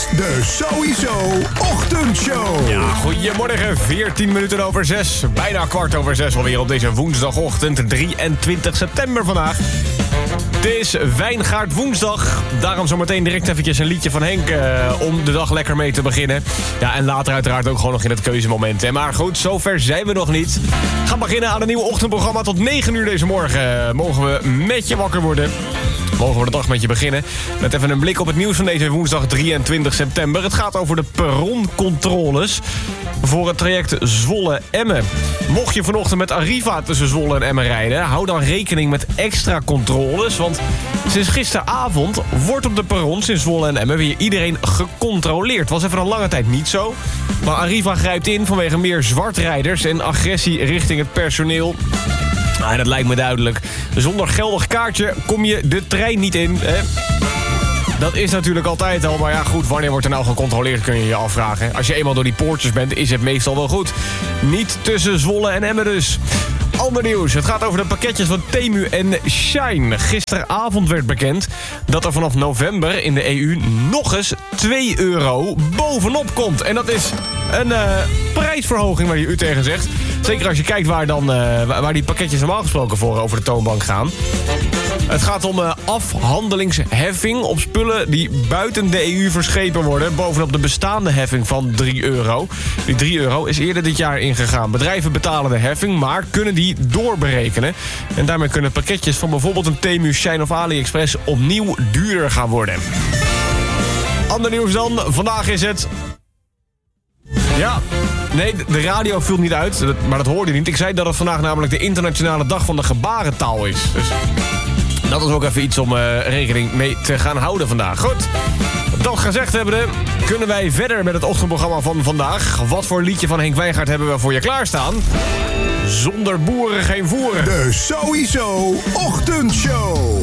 de Sowieso Ochtendshow. Ja, goedemorgen. 14 minuten over 6. Bijna kwart over 6 alweer op deze woensdagochtend. 23 september vandaag. Het is Wijngaard woensdag. Daarom zometeen direct eventjes een liedje van Henk om de dag lekker mee te beginnen. Ja, en later uiteraard ook gewoon nog in het keuzemoment. Hè. Maar goed, zover zijn we nog niet. We gaan beginnen aan een nieuw ochtendprogramma. Tot 9 uur deze morgen mogen we met je wakker worden. Mogen we de dag met je beginnen. Met even een blik op het nieuws van deze woensdag 23 september. Het gaat over de perroncontroles voor het traject Zwolle-Emmen. Mocht je vanochtend met Arriva tussen Zwolle en Emmen rijden, hou dan rekening met extra controles. Want sinds gisteravond wordt op de perrons in Zwolle en Emmen weer iedereen gecontroleerd. Was even een lange tijd niet zo. Maar Arriva grijpt in vanwege meer zwartrijders en agressie richting het personeel. En dat lijkt me duidelijk. Zonder geldig kaartje kom je de trein niet in. Hè? Dat is natuurlijk altijd al. Maar ja, goed, wanneer wordt er nou gecontroleerd, kun je je afvragen. Als je eenmaal door die poortjes bent, is het meestal wel goed. Niet tussen Zwolle en Emmen dus. Ander nieuws. Het gaat over de pakketjes van Temu en Shein. Gisteravond werd bekend dat er vanaf november in de EU nog eens €2 bovenop komt. En dat is een prijsverhoging waar je u tegen zegt. Zeker als je kijkt waar die pakketjes normaal gesproken voor over de toonbank gaan. Het gaat om afhandelingsheffing op spullen die buiten de EU verschepen worden, bovenop de bestaande heffing van €3. Die €3 is eerder dit jaar ingegaan. Bedrijven betalen de heffing, maar kunnen die doorberekenen. En daarmee kunnen pakketjes van bijvoorbeeld een Temu, Shein of AliExpress opnieuw duurder gaan worden. Ander nieuws dan. Vandaag is het... Ja, nee, de radio viel niet uit, maar dat hoorde je niet. Ik zei dat het vandaag namelijk de internationale dag van de gebarentaal is. Dus dat is ook even iets om rekening mee te gaan houden vandaag. Goed, dat gezegd hebbende, kunnen wij verder met het ochtendprogramma van vandaag. Wat voor liedje van Henk Wijngaard hebben we voor je klaarstaan? Zonder boeren geen voeren. De Sowieso Ochtendshow.